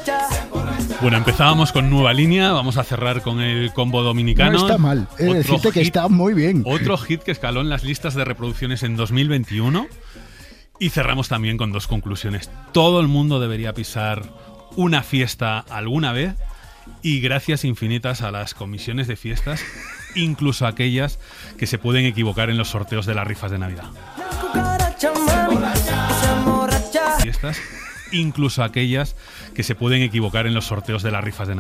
Bueno, empezábamos con Nueva Línea, vamos a cerrar con el combo dominicano. No está mal, decirte que está muy bien. Otro hit que escaló en las listas de reproducciones en 2021. Y cerramos también con dos conclusiones. Todo el mundo debería pisar una fiesta alguna vez, y gracias infinitas a las comisiones de fiestas, incluso aquellas que se pueden equivocar en los sorteos de las rifas de Navidad. Fiestas, incluso aquellas que se pueden equivocar en los sorteos de las rifas de Navidad.